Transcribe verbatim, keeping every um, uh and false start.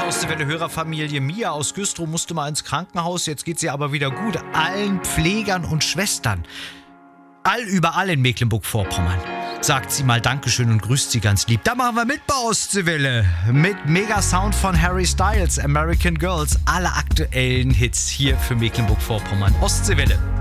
Ostseewelle Hörerfamilie Mia aus Güstrow musste mal ins Krankenhaus, jetzt geht sie aber wieder gut. Allen Pflegern und Schwestern, all überall in Mecklenburg-Vorpommern, sagt sie mal Dankeschön und grüßt sie ganz lieb. Da machen wir mit bei Ostseewelle. Mit Mega-Sound von Harry Styles, American Girls. Alle aktuellen Hits hier für Mecklenburg-Vorpommern. Ostseewelle.